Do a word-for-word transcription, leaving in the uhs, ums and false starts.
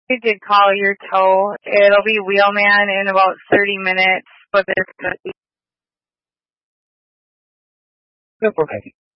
I did call your tow. It'll be Wheelman in about thirty minutes, but there's going to be... No problem.